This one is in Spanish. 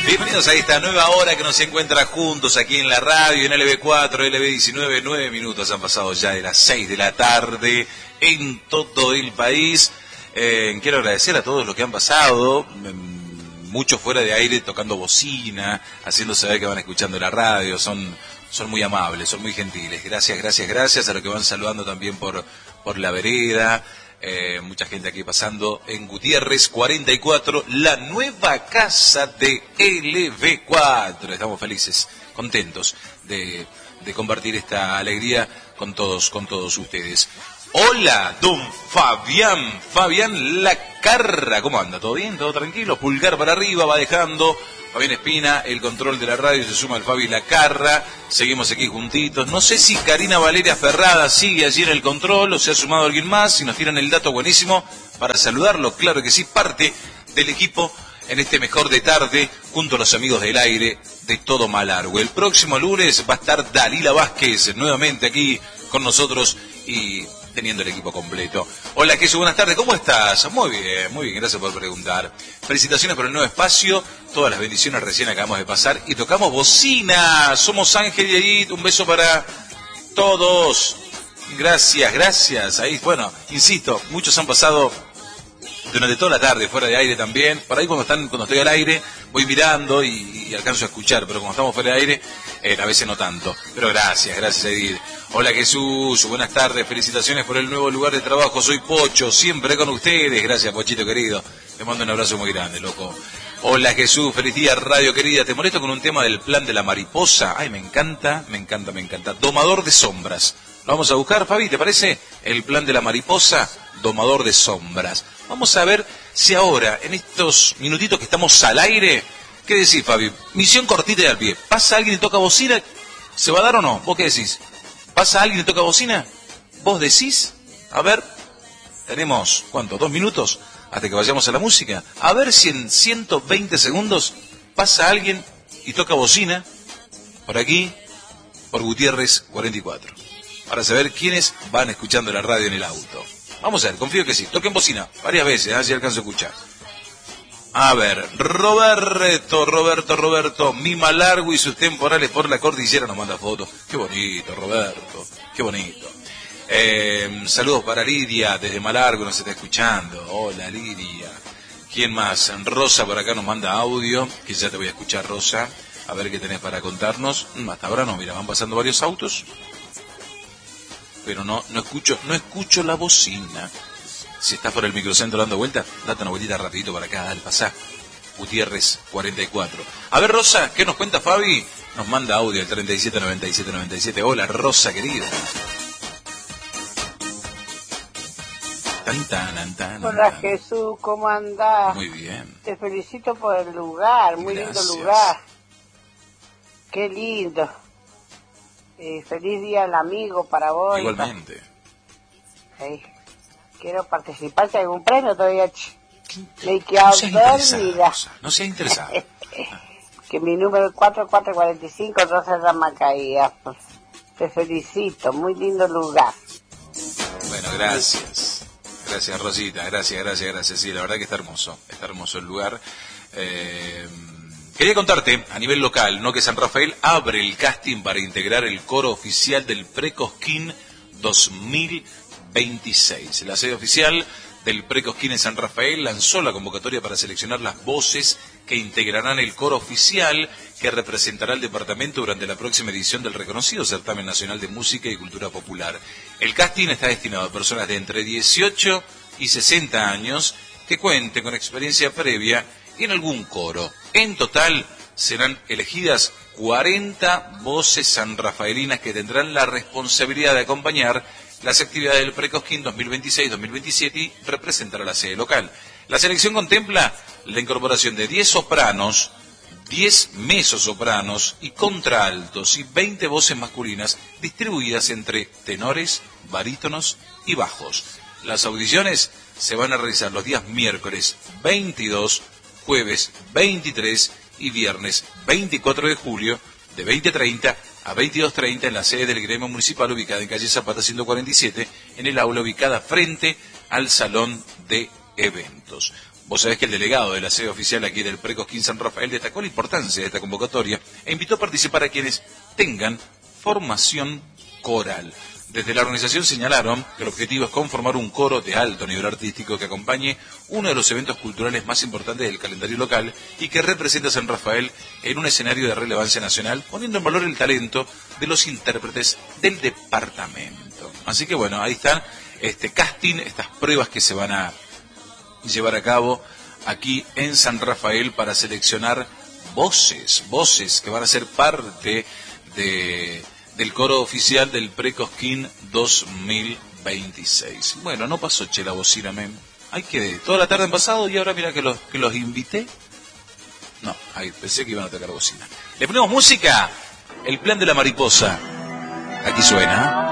Bienvenidos a esta nueva hora que nos encuentra juntos aquí en la radio, en LB4, LB19, 9 minutos han pasado ya de las 6 de la tarde en todo el país. Quiero agradecer a todos los que han pasado, muchos fuera de aire tocando bocina, haciendo saber que van escuchando la radio, son muy amables, son muy gentiles. Gracias a los que van saludando también por la vereda. Mucha gente aquí pasando en Gutiérrez 44, la nueva casa de LB4. Estamos felices, contentos de compartir esta alegría con todos ustedes. Hola, don Fabián Lacarra, ¿cómo anda? ¿Todo bien? ¿Todo tranquilo? Pulgar para arriba, va dejando Fabián Espina, el control de la radio, se suma el Fabi Lacarra, seguimos aquí juntitos. No sé si Karina Valeria Ferrada sigue allí en el control o se ha sumado alguien más, si nos tiran el dato buenísimo para saludarlo, claro que sí, parte del equipo en este mejor de tarde, junto a los amigos del aire de todo Malargüe. El próximo lunes va a estar Dalila Vázquez nuevamente aquí con nosotros y teniendo el equipo completo. Hola, Jesús, buenas tardes, ¿cómo estás? Muy bien, gracias por preguntar. Felicitaciones por el nuevo espacio, todas las bendiciones recién acabamos de pasar y tocamos bocina. Somos Ángel y Edith, un beso para todos. Gracias. Ahí, bueno, insisto, muchos han pasado durante toda la tarde, fuera de aire también. Por ahí cuando estoy al aire, voy mirando y alcanzo a escuchar, pero como estamos fuera de aire, a veces no tanto. Pero gracias Edith. Hola Jesús, buenas tardes, felicitaciones por el nuevo lugar de trabajo, soy Pocho, siempre con ustedes. Gracias Pochito querido, te mando un abrazo muy grande, loco. Hola Jesús, feliz día radio querida, te molesto con un tema del plan de la mariposa. Ay, me encanta. Domador de sombras. Lo vamos a buscar, Fabi, ¿te parece? El plan de la mariposa, domador de sombras. Vamos a ver si ahora, en estos minutitos que estamos al aire, ¿qué decís, Fabi? Misión cortita y al pie. ¿Pasa alguien y toca bocina? ¿Se va a dar o no? ¿Vos qué decís? ¿Pasa alguien y toca bocina? ¿Vos decís? A ver, tenemos, ¿cuánto? 2 minutos hasta que vayamos a la música. A ver si en 120 segundos pasa alguien y toca bocina por aquí, por Gutiérrez 44. Para saber quiénes van escuchando la radio en el auto. Vamos a ver, confío que sí. Toquen bocina varias veces, así alcanzo a escuchar. A ver, Roberto, mi Malargüe y sus temporales por la cordillera nos manda fotos. Qué bonito, Roberto, qué bonito. Saludos para Lidia, desde Malargüe nos está escuchando. Hola Lidia. ¿Quién más? Rosa por acá nos manda audio, que ya te voy a escuchar, Rosa. A ver qué tenés para contarnos. Hasta ahora no, mira, van pasando varios autos. Pero no escucho la bocina. Si estás por el microcentro dando vueltas, date una vueltita rapidito para acá, al pasar. Gutiérrez 44. A ver, Rosa, ¿qué nos cuenta Fabi? Nos manda audio al 379797. Hola, Rosa, querida. Hola, Jesús, ¿cómo andás? Muy bien. Te felicito por el lugar, muy Gracias. lindo lugar. Qué lindo. Feliz día al amigo para vos. Igualmente. Quiero participar, si hay algún premio todavía. No seas interesada. Que mi número es 4445, entonces la Macaías. Te felicito, muy lindo lugar. Bueno, gracias. Gracias, Rosita, gracias. Sí, la verdad que está hermoso el lugar. Quería contarte, a nivel local, ¿no?, que San Rafael abre el casting para integrar el coro oficial del Precosquín 2026. La sede oficial del Precosquín en San Rafael lanzó la convocatoria para seleccionar las voces que integrarán el coro oficial que representará al departamento durante la próxima edición del reconocido Certamen Nacional de Música y Cultura Popular. El casting está destinado a personas de entre 18 y 60 años que cuenten con experiencia previa en algún coro. En total serán elegidas 40 voces sanrafaelinas que tendrán la responsabilidad de acompañar las actividades del Precosquín 2026-2027 y representar a la sede local. La selección contempla la incorporación de 10 sopranos, 10 mezzosopranos y contraltos y 20 voces masculinas distribuidas entre tenores, barítonos y bajos. Las audiciones se van a realizar los días miércoles 22, jueves 23 y viernes 24 de julio de 20:30 a 22:30 en la sede del gremio municipal ubicada en calle Zapata 147 en el aula ubicada frente al salón de eventos. Vos sabés que el delegado de la sede oficial aquí del Precosquín San Rafael destacó la importancia de esta convocatoria e invitó a participar a quienes tengan formación coral. Desde la organización señalaron que el objetivo es conformar un coro de alto nivel artístico que acompañe uno de los eventos culturales más importantes del calendario local y que represente a San Rafael en un escenario de relevancia nacional, poniendo en valor el talento de los intérpretes del departamento. Así que bueno, ahí están este casting, estas pruebas que se van a llevar a cabo aquí en San Rafael para seleccionar voces que van a ser parte del coro oficial del Precosquín 2026. Bueno, no pasó la bocina, hay que toda la tarde han pasado y ahora mira que los invité. No, ahí pensé que iban a tocar bocina. Le ponemos música, el plan de la mariposa. Aquí suena.